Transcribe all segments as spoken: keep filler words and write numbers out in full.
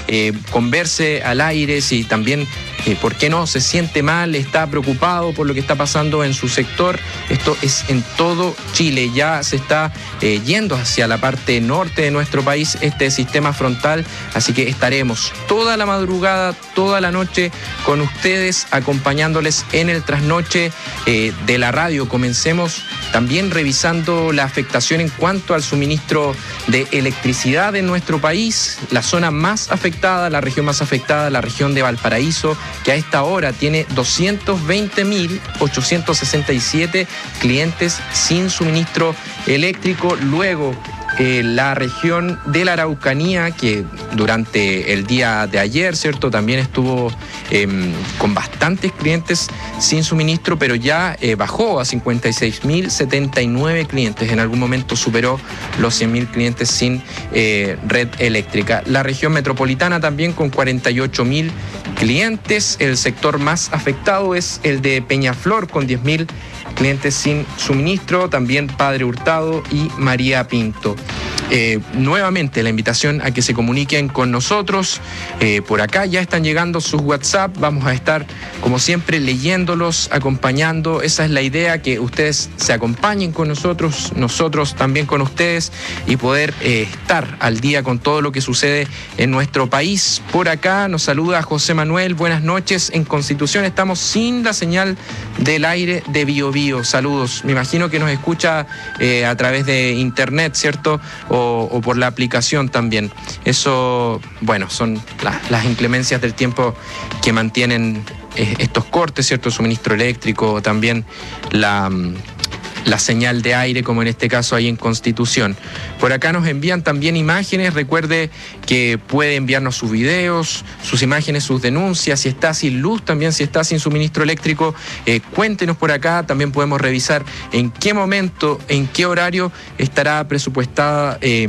eh, converse al aire si también, eh, ¿por qué no?, se siente mal, está preocupado por lo que está pasando en su sector. Esto es en todo Chile, ya se está eh, yendo hacia la parte norte de nuestro país este sistema frontal, así que estaremos toda la madrugada, toda la noche con ustedes, acompañándoles en el trasnoche eh, de la radio. Comencemos también revisando la afectación en cuanto al suministro de electricidad en nuestro país. La zona más afectada, la región más afectada, la región de Valparaíso, que a esta hora tiene doscientos veinte mil ochocientos sesenta y siete clientes sin suministro eléctrico. Luego, Eh, la región de la Araucanía, que durante el día de ayer, ¿cierto?, también estuvo eh, con bastantes clientes sin suministro, pero ya eh, bajó a cincuenta y seis mil setenta y nueve clientes. En algún momento superó los cien mil clientes sin eh, red eléctrica. La región metropolitana también con cuarenta y ocho mil clientes. El sector más afectado es el de Peñaflor, con diez mil clientes sin suministro, también Padre Hurtado y María Pinto. Eh, nuevamente la invitación a que se comuniquen con nosotros. Eh, por acá ya están llegando sus WhatsApp, vamos a estar como siempre leyéndolos, acompañando. Esa es la idea, que ustedes se acompañen con nosotros, nosotros también con ustedes, y poder eh, estar al día con todo lo que sucede en nuestro país. Por acá nos saluda José Manuel, buenas noches. En Constitución estamos sin la señal del aire de Bio Bio. Saludos, me imagino que nos escucha eh, a través de internet, ¿cierto?, O, o por la aplicación también. Eso, bueno, son la, las inclemencias del tiempo que mantienen eh, estos cortes, ¿cierto? El suministro eléctrico, también la, la señal de aire, como en este caso ahí en Constitución. Por acá nos envían también imágenes. Recuerde que puede enviarnos sus videos, sus imágenes, sus denuncias. Si está sin luz, también si está sin suministro eléctrico, eh, cuéntenos por acá. También podemos revisar en qué momento, en qué horario estará presupuestada eh,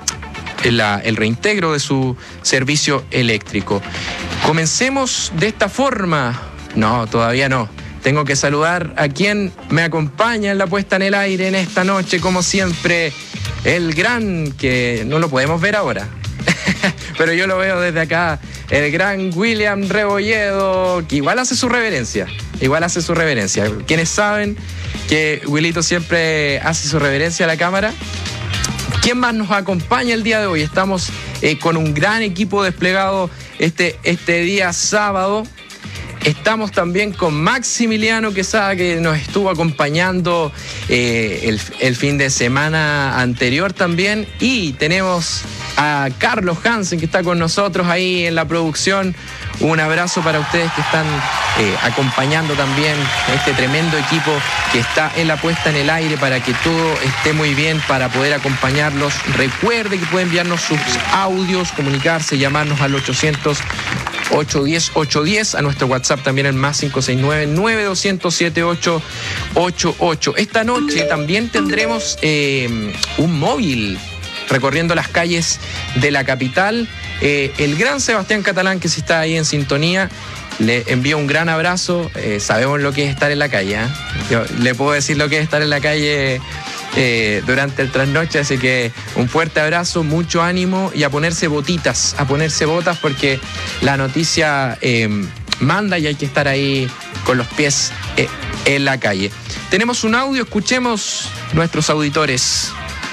la, el reintegro de su servicio eléctrico. Comencemos de esta forma. No, todavía no. Tengo que saludar a quien me acompaña en la puesta en el aire en esta noche, como siempre, el gran, que no lo podemos ver ahora, pero yo lo veo desde acá, el gran William Rebolledo, que igual hace su reverencia, igual hace su reverencia. Quienes saben que Wilito siempre hace su reverencia a la cámara. ¿Quién más nos acompaña el día de hoy? Estamos eh, con un gran equipo desplegado este, este día sábado. Estamos también con Maximiliano Quesada, que nos estuvo acompañando eh, el, el fin de semana anterior también. Y tenemos a Carlos Hansen, que está con nosotros ahí en la producción. Un abrazo para ustedes que están eh, acompañando también este tremendo equipo que está en la puesta en el aire, para que todo esté muy bien, para poder acompañarlos. Recuerde que puede enviarnos sus audios, comunicarse, llamarnos al ochocientos, ochocientos diez, ochocientos diez, a nuestro WhatsApp también el más cinco seis nueve, nueve dos cero cero, siete ocho ocho ocho. Esta noche también tendremos eh, un móvil recorriendo las calles de la capital. Eh, el gran Sebastián Catalán, que si está ahí en sintonía, le envío un gran abrazo. Eh, sabemos lo que es estar en la calle, ¿eh? Yo le puedo decir lo que es estar en la calle eh, durante el trasnoche, así que un fuerte abrazo, mucho ánimo, y a ponerse botitas, a ponerse botas, porque la noticia eh, manda y hay que estar ahí con los pies eh, en la calle. Tenemos un audio, escuchemos nuestros auditores.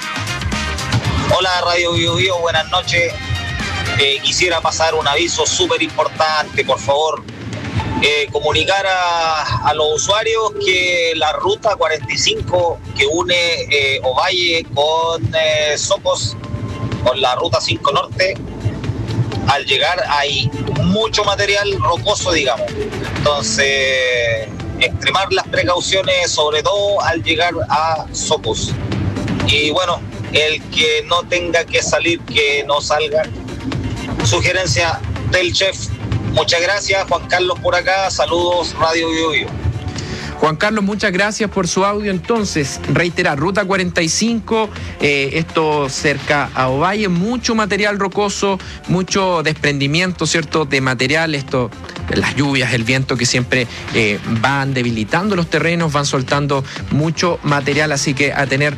Hola Radio Bio Bio, buenas noches. Eh, quisiera pasar un aviso súper importante, por favor. Eh, comunicar a, a los usuarios que la ruta cuarenta y cinco que une eh, Ovalle con eh, Socos, con la ruta cinco Norte, al llegar hay mucho material rocoso, digamos. Entonces, extremar las precauciones, sobre todo al llegar a Socos. Y bueno, el que no tenga que salir, que no salga. Sugerencia del chef. Muchas gracias, Juan Carlos por acá. Saludos, Radio Bio Bio. Juan Carlos, muchas gracias por su audio. Entonces, reiterar, ruta cuarenta y cinco, eh, esto cerca a Ovalle, mucho material rocoso, mucho desprendimiento, ¿cierto?, de material. Esto, las lluvias, el viento que siempre eh, van debilitando los terrenos, van soltando mucho material, así que a tener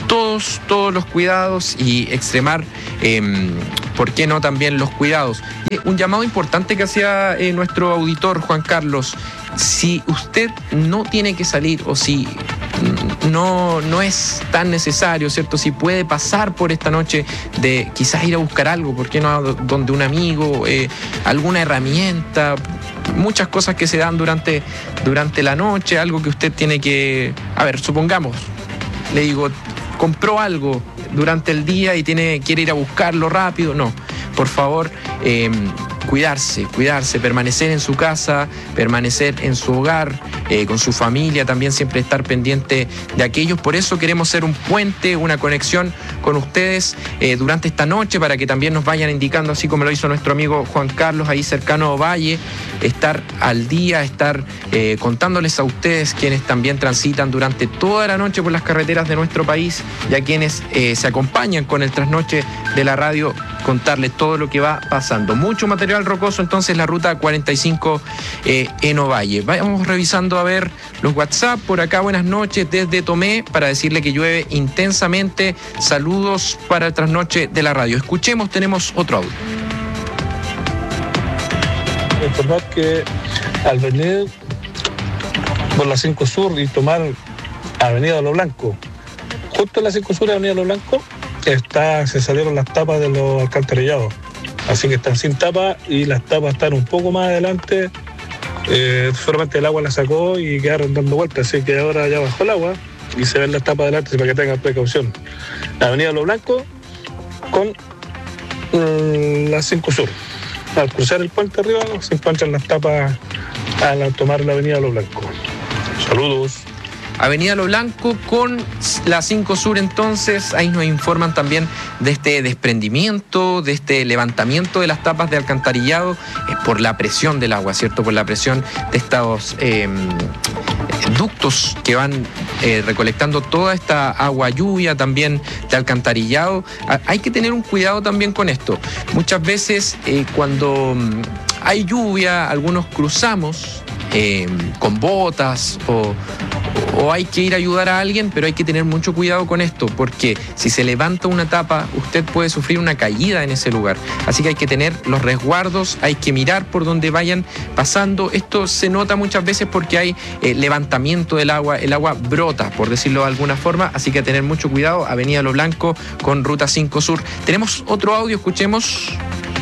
todos, todos los cuidados y extremar, eh, ¿por qué no también los cuidados? Y un llamado importante que hacía eh, nuestro auditor Juan Carlos: si usted no tiene que salir o si no, no es tan necesario, ¿cierto? Si puede pasar por esta noche de quizás ir a buscar algo, ¿por qué no donde un amigo, eh, alguna herramienta? Muchas cosas que se dan durante, durante la noche, algo que usted tiene que... A ver, supongamos, le digo, compró algo durante el día y tiene, quiere ir a buscarlo rápido. No, por favor, eh, cuidarse, cuidarse, permanecer en su casa, permanecer en su hogar, eh, con su familia, también siempre estar pendiente de aquellos. Por eso queremos ser un puente, una conexión con ustedes eh, durante esta noche, para que también nos vayan indicando, así como lo hizo nuestro amigo Juan Carlos, ahí cercano a Ovalle, estar al día, estar eh, contándoles a ustedes, quienes también transitan durante toda la noche por las carreteras de nuestro país, y a quienes eh, se acompañan con el trasnoche de la radio, contarles todo lo que va pasando. Mucho material rocoso, entonces, la ruta cuarenta y cinco eh, en Ovalle. Vamos revisando a ver los WhatsApp. Por acá, buenas noches desde Tomé, para decirle que llueve intensamente. Saludos para el trasnoche de la radio. Escuchemos, tenemos otro audio. Informar que al venir por la cinco Sur y tomar Avenida Lo Blanco, justo en la cinco Sur y Avenida Lo Blanco, está, se salieron las tapas de los alcantarillados, así que están sin tapa, y las tapas están un poco más adelante. Eh, solamente el agua la sacó y quedaron dando vueltas, así que ahora ya bajó el agua y se ven las tapas adelante para que tengan precaución. La Avenida Lo Blanco con mm, la cinco Sur. Al cruzar el puente arriba se encuentran las tapas al tomar la Avenida Lo Blanco. Saludos. Avenida Lo Blanco con la cinco Sur, entonces, ahí nos informan también de este desprendimiento, de este levantamiento de las tapas de alcantarillado eh, por la presión del agua, ¿cierto? Por la presión de estos eh, ductos que van eh, recolectando toda esta agua lluvia también de alcantarillado. Hay que tener un cuidado también con esto. Muchas veces eh, cuando hay lluvia, algunos cruzamos eh, con botas o, o hay que ir a ayudar a alguien, pero hay que tener mucho cuidado con esto, porque si se levanta una tapa, usted puede sufrir una caída en ese lugar. Así que hay que tener los resguardos, hay que mirar por donde vayan pasando. Esto se nota muchas veces porque hay eh, levantamiento del agua, el agua brota, por decirlo de alguna forma, así que a tener mucho cuidado. Avenida Lo Blanco con Ruta cinco Sur. Tenemos otro audio, escuchemos.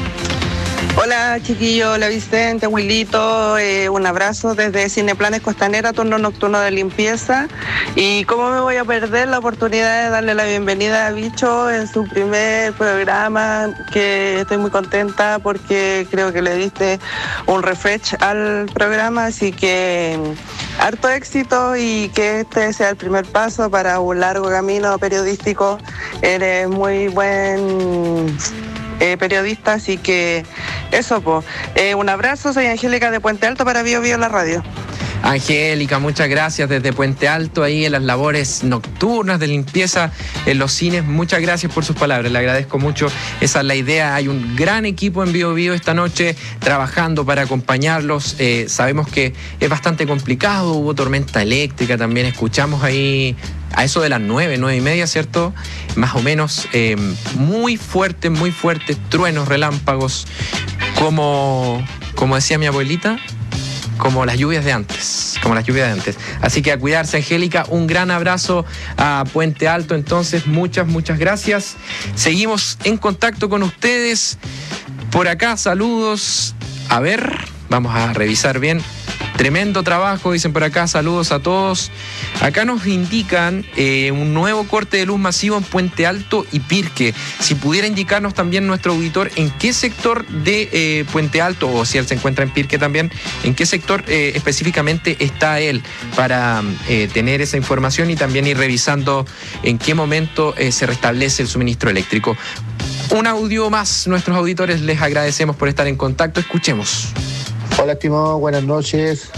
Hola chiquillo, hola Vicente, Wilito, eh, un abrazo desde Cineplanes Costanera, turno nocturno de limpieza. Y cómo me voy a perder la oportunidad de darle la bienvenida a Bicho en su primer programa, que estoy muy contenta porque creo que le diste un refresh al programa, así que harto éxito y que este sea el primer paso para un largo camino periodístico. Eres muy buen Eh, periodista, así que eso, pues. Eh, un abrazo, soy Angélica de Puente Alto para Bio Bio la radio. Angélica, muchas gracias desde Puente Alto, ahí en las labores nocturnas de limpieza en los cines. Muchas gracias por sus palabras, le agradezco mucho. Esa es la idea. Hay un gran equipo en Bio Bio esta noche trabajando para acompañarlos. Eh, sabemos que es bastante complicado, hubo tormenta eléctrica también, escuchamos ahí a eso de las nueve, nueve y media, ¿cierto? Más o menos, eh, muy fuertes, muy fuertes, truenos, relámpagos, como, como decía mi abuelita, como las lluvias de antes, como las lluvias de antes. Así que a cuidarse, Angélica, un gran abrazo a Puente Alto, entonces, muchas, muchas gracias. Seguimos en contacto con ustedes. Por acá, saludos. A ver, vamos a revisar bien. Tremendo trabajo, dicen por acá, saludos a todos. Acá nos indican eh, un nuevo corte de luz masivo en Puente Alto y Pirque. Si pudiera indicarnos también nuestro auditor en qué sector de eh, Puente Alto, o si él se encuentra en Pirque también, en qué sector eh, específicamente está él, para eh, tener esa información y también ir revisando en qué momento eh, se restablece el suministro eléctrico. Un audio más, nuestros auditores, les agradecemos por estar en contacto. Escuchemos. Hola, estimado, buenas noches.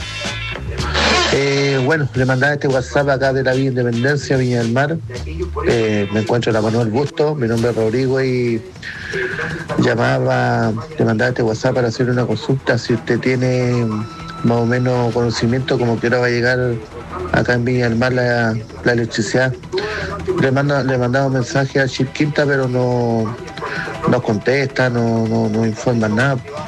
Eh, bueno, le mandaba este WhatsApp acá de la Villa Independencia, Viña del Mar. Eh, me encuentro en la Manuel Busto, mi nombre es Rodrigo y llamaba, le mandaba este WhatsApp para hacer una consulta. Si usted tiene más o menos conocimiento como que ahora va a llegar acá en Viña del Mar la, la electricidad. le manda, le mandamos mensaje a Chip Quinta, pero no nos contesta, no, no, no informan nada.